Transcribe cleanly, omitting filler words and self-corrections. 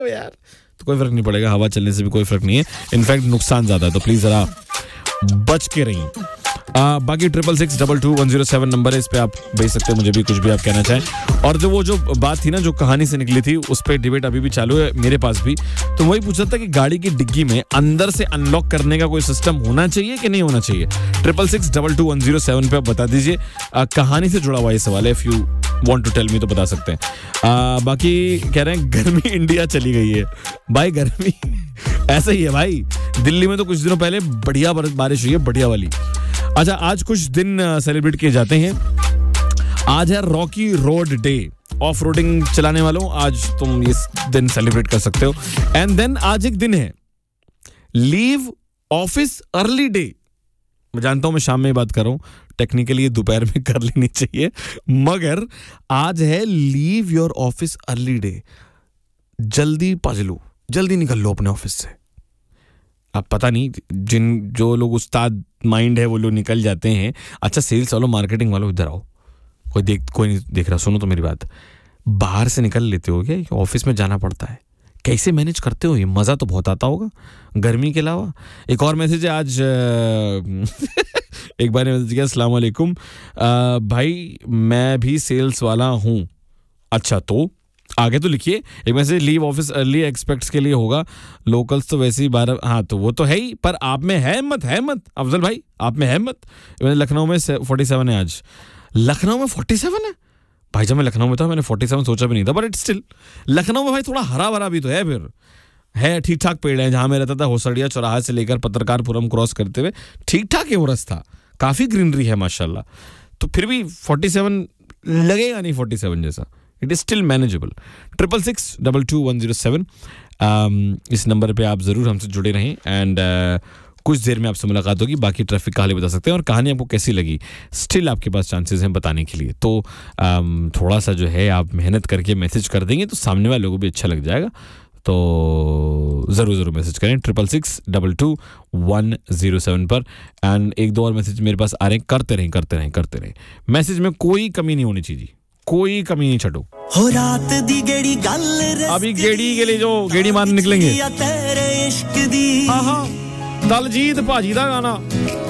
यार तो कोई फर्क नहीं पड़ेगा, हवा चलने से भी कोई फर्क नहीं है, इनफैक्ट नुकसान ज्यादा है, तो प्लीज जरा बच के रहिए। बाकी 66622107 नंबर है, इस पे आप भेज सकते हैं मुझे भी कुछ भी आप कहना चाहें। और वो जो बात थी ना जो कहानी से निकली थी, उस पे डिबेट अभी भी चालू है मेरे पास भी, तो वही पूछ रहा था कि गाड़ी की डिग्गी में अंदर से अनलॉक करने का कोई सिस्टम होना चाहिए कि नहीं होना चाहिए। 66622107 पे आप बता दीजिए, कहानी से जुड़ा हुआ ये सवाल है, if you want to tell me तो बता सकते हैं। बाकी कह रहे हैं गर्मी इंडिया चली गई है, भाई गर्मी ऐसा ही है भाई, दिल्ली में तो कुछ दिनों पहले बढ़िया बारिश हुई है, बढ़िया वाली। अच्छा, आज कुछ दिन सेलिब्रेट किए जाते हैं। आज है Rocky road day, off roading चलाने वालों आज तुम इस दिन सेलिब्रेट कर सकते हो। एंड देन आज एक दिन है लीव ऑफिस अर्ली डे। मैं जानता हूं मैं शाम में बात कर रहा हूं, टेक्निकली दोपहर में कर लेनी चाहिए, मगर आज है leave your office early day. जल्दी पहुंच लो, जल्दी निकल लो अपने ऑफिस से। अब पता नहीं जो लोग उस्ताद माइंड है वो लोग निकल जाते हैं। अच्छा, सेल्स वालों, मार्केटिंग वालों, इधर आओ, कोई नहीं देख रहा, सुनो तो मेरी बात। बाहर से निकल लेते हो क्या, ऑफिस में जाना पड़ता है, कैसे मैनेज करते हो? ये मज़ा तो बहुत आता होगा गर्मी के अलावा। एक और मैसेज है आज एक बार ने मैसेज किया, अस्सलाम वालेकुम भाई मैं भी सेल्स वाला हूँ। अच्छा, तो आगे तो लिखिए। एक message, leave office early aspects के लिए होगा, लोकल्स तो वैसे ही 12। हाँ तो वो तो है ही, पर आप में है मत अफजल भाई, आप में है मत। लखनऊ में 47 है आज। लखनऊ में 47 है भाई, जब मैं लखनऊ में था मैंने 47 सोचा भी नहीं था, बट इट्स स्टिल लखनऊ में भाई थोड़ा हरा भरा भी तो है, फिर है ठीक ठाक पेड़ है। जहाँ मैं रहता था होसड़िया चौराहा से लेकर पत्रकारपुरम क्रॉस करते हुए ठीक ठाक है वो रास्ता, काफ़ी ग्रीनरी है माशाल्लाह। तो फिर भी 47 लगेगा नहीं 47 जैसा, इट इज स्टिल मैनेजेबल। 66622107 इस नंबर पे आप ज़रूर हमसे जुड़े रहें एंड कुछ देर में आपसे मुलाकात होगी। बाकी ट्रैफिक कहानी बता सकते हैं और कहानी आपको कैसी लगी, स्टिल आपके पास चांसेस हैं बताने के लिए। तो थोड़ा सा जो है आप मेहनत करके मैसेज कर देंगे तो सामने वाले लोगों को भी अच्छा लग जाएगा, तो ज़रूर मैसेज करें 66622107 पर। एंड एक दो और मैसेज मेरे पास आ रहे हैं, करते रहें। मैसेज में कोई कमी नहीं होनी चाहिए, कोई कमी नहीं छो। हो रात दी गेड़ी गल, अभी गेड़ी के लिए जो गेड़ी मारने निकलेंगे, हाँ दलजीत भाजी का गाना